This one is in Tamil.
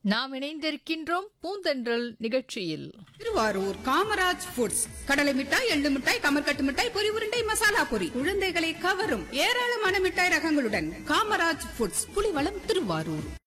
நாம் இணைந்திருக்கின்றோம் பூந்தென்றல் நிகழ்ச்சியில். திருவாரூர் காமராஜ் ஃபுட்ஸ் கடலை மிட்டாய், எள்ளு மிட்டாய், கமர்கட்டு மிட்டாய், பொரி உருண்டை, மசாலா பொரி, குழந்தைகளை கவரும் ஏராளமான மிட்டாய் ரகங்களுடன் காமராஜ் ஃபுட்ஸ், புலிவளம், திருவாரூர்.